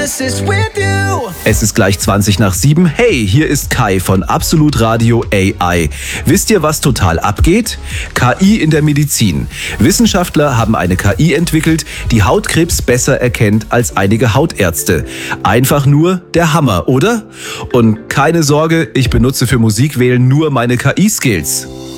promises with you. Es ist gleich 7:20. Hey, hier ist Kai von Absolut Radio AI. Wisst ihr, was total abgeht? KI in der Medizin. Wissenschaftler haben eine KI entwickelt, die Hautkrebs besser erkennt als einige Hautärzte. Einfach nur der Hammer, oder? Und keine Sorge, ich benutze für Musikwählen nur meine KI-Skills.